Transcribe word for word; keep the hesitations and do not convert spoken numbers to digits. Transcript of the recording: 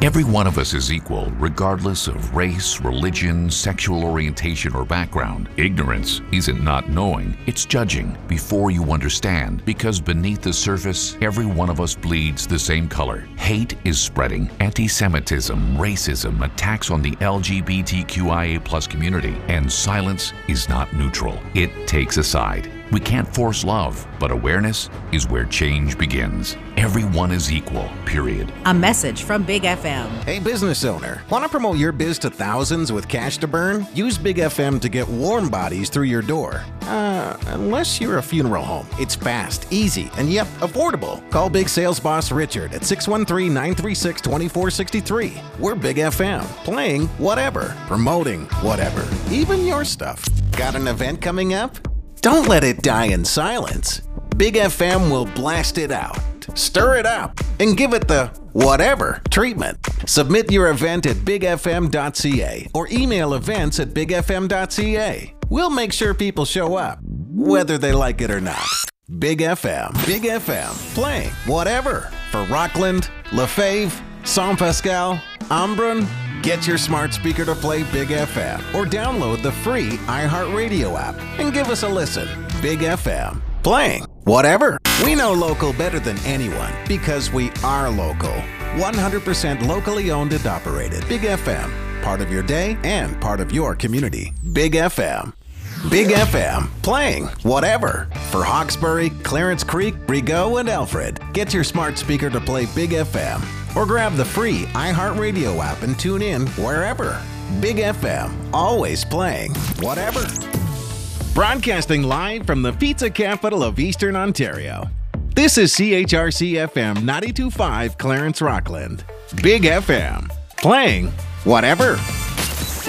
Every one of us is equal, regardless of race, religion, sexual orientation, or background. Ignorance isn't not knowing, it's judging before you understand, because beneath the surface, every one of us bleeds the same color. Hate is spreading. Anti-Semitism, racism, attacks on the L G B T Q I A plus community, and silence is not neutral. It takes a side. We can't force love, but awareness is where change begins. Everyone is equal, period. A message from Big F M. Hey, business owner, want to promote your biz to thousands with cash to burn? Use Big F M to get warm bodies through your door. Uh, unless you're a funeral home. It's fast, easy, and yep, affordable. Call Big Sales Boss Richard at six one three, nine three six, two four six three. We're Big F M, playing whatever, promoting whatever, even your stuff. Got an event coming up? Don't let it die in silence. Big F M will blast it out, stir it up, and give it the whatever treatment. Submit your event at big f m dot c a or email events at big f m dot c a. We'll make sure people show up, whether they like it or not. Big F M. Big F M. Playing whatever. For Rockland, Lefebvre, Saint Pascal, Embrun. Get your smart speaker to play Big F M or download the free iHeartRadio app and give us a listen. Big F M. Playing whatever. We know local better than anyone because we are local. one hundred percent locally owned and operated. Big F M. Part of your day and part of your community. Big F M. Big F M. Playing whatever. For Hawkesbury, Clarence Creek, Rigaud, and Alfred. Get your smart speaker to play Big F M. Or grab the free iHeartRadio app and tune in wherever. Big F M, always playing whatever. Broadcasting live from the pizza capital of Eastern Ontario. This is C H R C F M ninety-two point five Clarence Rockland. Big F M, playing whatever.